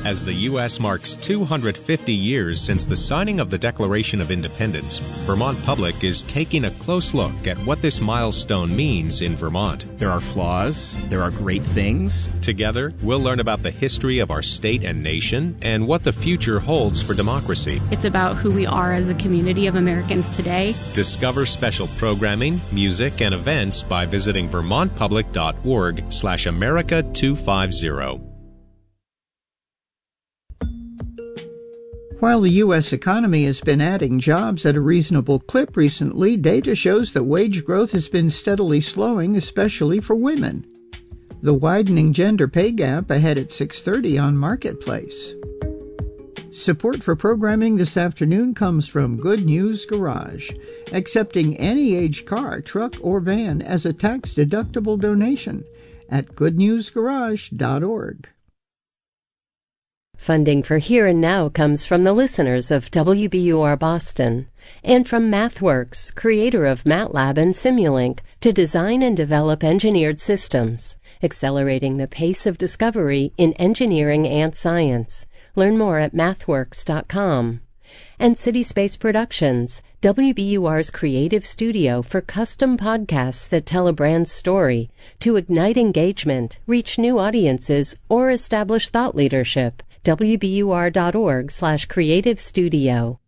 As the U.S. marks 250 years since the signing of the Declaration of Independence, Vermont Public is taking a close look at what this milestone means in Vermont. There are flaws, there are great things. Together, we'll learn about the history of our state and nation and what the future holds for democracy. It's about who we are as a community of Americans today. Discover special programming, music, and events by visiting vermontpublic.org/America250. While the U.S. economy has been adding jobs at a reasonable clip recently, data shows that wage growth has been steadily slowing, especially for women. The widening gender pay gap ahead at 6:30 on Marketplace. Support for programming this afternoon comes from Good News Garage, accepting any age car, truck, or van as a tax-deductible donation at goodnewsgarage.org. Funding for Here and Now comes from the listeners of WBUR Boston and from MathWorks, creator of MATLAB and Simulink, to design and develop engineered systems, accelerating the pace of discovery in engineering and science. Learn more at mathworks.com. And City Space Productions, WBUR's creative studio for custom podcasts that tell a brand's story to ignite engagement, reach new audiences, or establish thought leadership. WBUR.org/creative studio.